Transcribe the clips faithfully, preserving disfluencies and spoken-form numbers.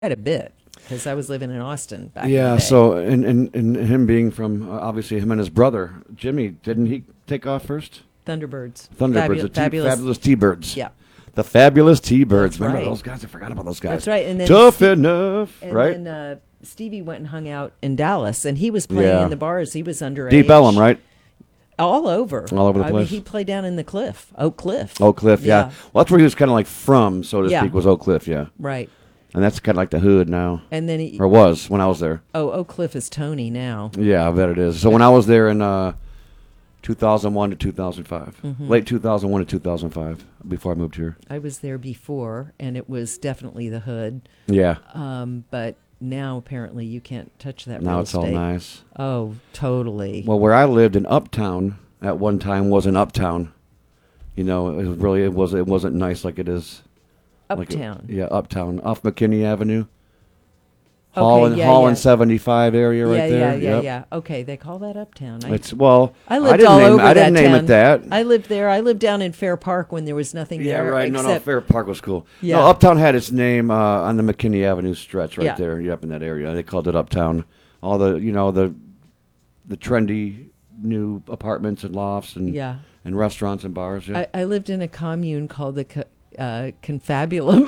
quite a bit because I was living in Austin back in the Yeah. day. So, and, and and him being from uh, obviously him and his brother Jimmy, didn't he take off first? Thunderbirds. Thunderbirds, Fabu- the T- fabulous. fabulous T-Birds. Yeah, The fabulous T-Birds. That's Remember right. those guys? I forgot about those guys. that's right. And then Tough Ste- enough, and right? then uh, Stevie went and hung out in Dallas, and he was playing Yeah. in the bars. He was underage. Deep Ellum, right? All over. All over the I mean, place. he played down in the Cliff, Oak Cliff. Oak Cliff, yeah. Yeah. Well, that's where he was kind of like from, so to Yeah. speak, was Oak Cliff, yeah. Right. And that's kind of like the hood now, And then he, or was when I was there. oh, Oak Cliff is Tony now. Yeah, I bet it is. So when I was there in uh, two thousand one to two thousand five, Mm-hmm. late two thousand one to two thousand five, before I moved here. I was there before, and it was definitely the hood. Yeah. Um, but now apparently you can't touch that Now real it's all estate. nice. Oh, totally. Well, where I lived in Uptown at one time was an Uptown. You know, it was really it was it wasn't nice like it is. like it- Uptown. yeah, Uptown off McKinney Avenue. Okay, Holland, yeah, Holland yeah. seventy-five area right yeah, there. yeah, yeah, Yep. yeah. Okay, they call that Uptown. I, It's well. I lived didn't all name, over I didn't that name town. it that. I lived there. I lived down in Fair Park when there was nothing Yeah, there. right. No, no. except- Fair Park was cool. Yeah. No, Uptown had its name uh, on the McKinney Avenue stretch right Yeah. there. Yep, in that area. They called it Uptown. All the, you know, the the trendy new apartments and lofts and Yeah. and restaurants and bars. Yeah. I, I lived in a commune called the Co- uh, Confabulum.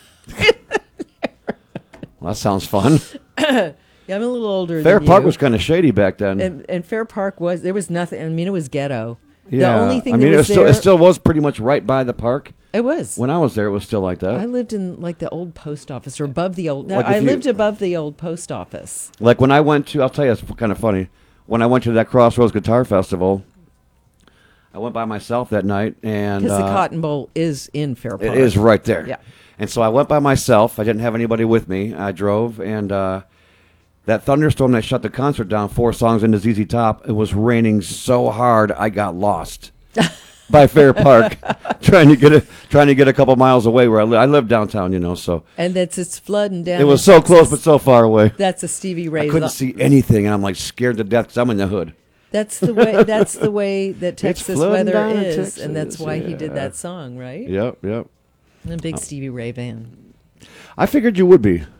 Well, that sounds fun. Yeah, I'm a little older Fair than Park you. was kind of shady back then. and, and Fair Park was there was nothing. I mean, it was ghetto. yeah. The only thing I mean, that it, was still, there, it still was pretty much right by the park. it was. When I was there, it was still like that. I lived in like the old post office or above the old. Like if I you- lived above the old post office. Like when I went to, I'll tell you, it's kind of funny. When I went to that Crossroads Guitar Festival, I went by myself that night, and Because the uh, Cotton Bowl is in Fair Park. it is right there. Yeah. And so I went by myself. I didn't have anybody with me. I drove, and uh, that thunderstorm that shut the concert down, four songs into Z Z Top, it was raining so hard I got lost by Fair Park, trying to get a trying to get a couple miles away where I live. I live downtown, you know, so And that's it's flooding down. it was in so close Texas. but so far away. That's a Stevie Ray. I couldn't see anything, and I'm like scared to death because I'm in the hood. That's the way. That's the way that Texas flooding weather down in is, and that's Texas, why he did yeah. that song, right? Yep, yep. I'm a big Stevie Ray fan. I figured you would be.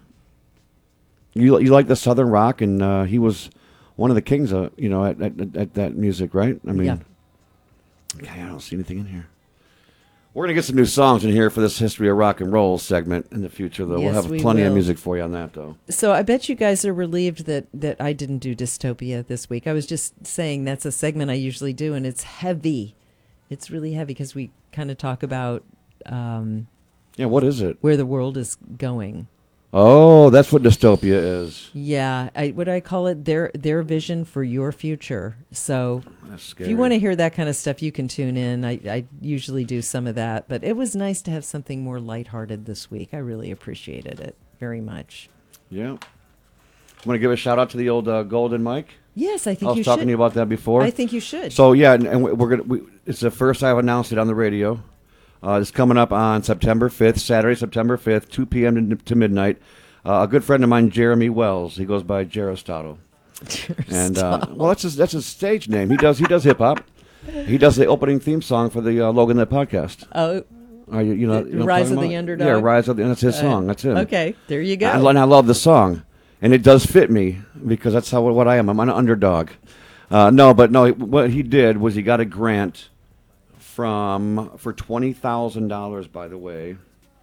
You you like the Southern rock, and uh, he was one of the kings of you know at, at, at that music, right? I mean, Yeah. okay, I don't see anything in here. We're gonna get some new songs in here for this History of Rock and Roll segment in the future, though. Yes, we'll have we plenty of will. music for you on that, though. So I bet you guys are relieved that that I didn't do dystopia this week. I was just saying that's a segment I usually do, and it's heavy. It's really heavy because we kind of talk about um, Yeah, what is it? where the world is going. Oh, that's what dystopia is. Yeah, I, what do I call it? Their their vision for your future. So That's if scary. you want to hear that kind of stuff, you can tune in. I, I usually do some of that, but it was nice to have something more lighthearted this week. I really appreciated it very much. Yeah. I'm gonna give a shout out to the old uh, Golden Mic. Yes, I think I was you talking should. to you about that before. I think you should. So yeah, and, and we're gonna. We, it's the first I've announced it on the radio. Uh, it's coming up on September fifth, Saturday, September fifth, two p.m. to, to midnight. Uh, a good friend of mine, Jeremy Wells. He goes by Jeristotle. And uh, well, that's his that's his stage name. He does he does hip hop. He does the opening theme song for the uh, Logan Lit podcast. oh, Are you you know, you know what I'm Rise talking of the about? Underdog? Yeah, Rise of the. That's his Uh, song. That's him. okay, there you go. I, and I love the song, and it does fit me because that's how what I am. I'm an underdog. Uh, no, but no. What he did was he got a grant from for twenty thousand dollars. By the way,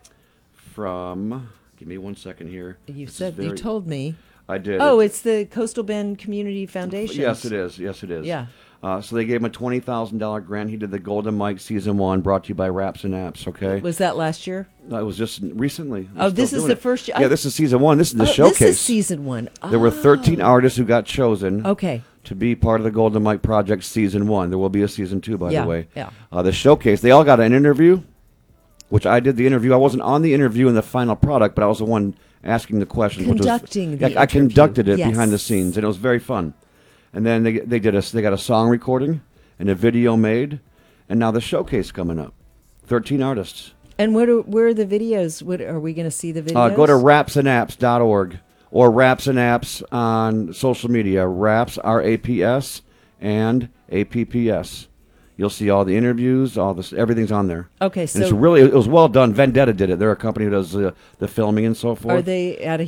from give me one second here. you This is said you very- told me. I did. Oh, it's the Coastal Bend Community Foundation. Yes, it is. Yes, it is. Yeah. Uh, so they gave him a twenty thousand dollar grant. He did the Golden Mic season one, brought to you by Raps and Apps. Okay. Was that last year? That was just recently. We're Oh, still this is doing the it. first year- Yeah, I- this is season one. This is the Oh, showcase. This is season one. There were thirteen Oh. artists who got chosen Okay. to be part of the Golden Mike Project season one. There will be a season two, by Yeah, the way. yeah. Uh, the showcase, they all got an interview, which I did the interview. I wasn't on the interview in the final product, but I was the one asking the questions. Conducting which the was, yeah, I interview. conducted it behind the Yes. scenes, and it was very fun. And then they they did a they got a song recording and a video made, and now the showcase coming up. Thirteen artists. And what are, where are the videos? What are we going to see the videos? Uh, go to raps and apps dot org or Raps and Apps on social media. Raps, R A P S, and A P P S. You'll see all the interviews, all this, everything's on there. Okay, And it's so really, it was well done. Vendetta did it. They're a company who does uh, the filming and so forth. are they out of